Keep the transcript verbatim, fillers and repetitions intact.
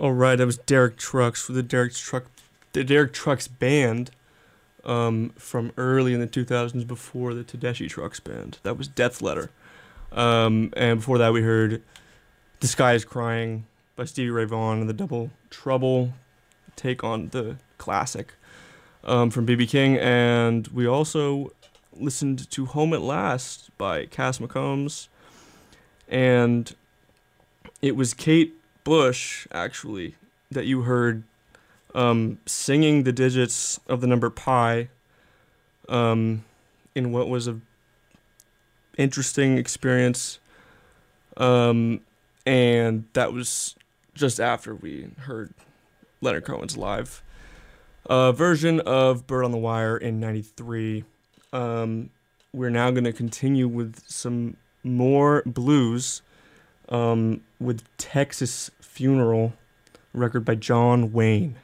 All right, that was Derek Trucks for the Derek Truck, the Derek Trucks band, um, from early in the two thousands before the Tedeschi Trucks band. That was Death Letter. Um, and before that, we heard "The Sky Is Crying" by Stevie Ray Vaughan and the Double Trouble take on the classic um, from B B King, and we also listened to "Home at Last" by Cass McCombs, and it was Kate Bush, actually, that you heard um, singing the digits of the number pi um, in what was a interesting experience, um, and that was just after we heard Leonard Cohen's live uh, version of Bird on the Wire in ninety-three. Um, we're now going to continue with some more blues um, with Texas Funeral, record by John Wayne.